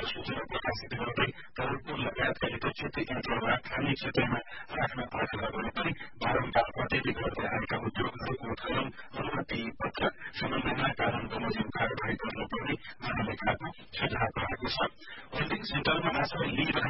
सूचना प्रकाशित गर्दै टोलपुर लगायतका यथोचित इन्ट्रोमा खानी क्षेत्रमा राख्न आग्रह गरे पनि बारम्बार प्रत्येक गर्दै आएका उद्योगहरूको थलम अनुमति पत्र समन्वयका कारण बमोजिम कार्यवाही गर्नुपर्ने महालेखाको सुझाव रहेको छ। होल्डिङ सेन्टरमा आश्रय लिइरहे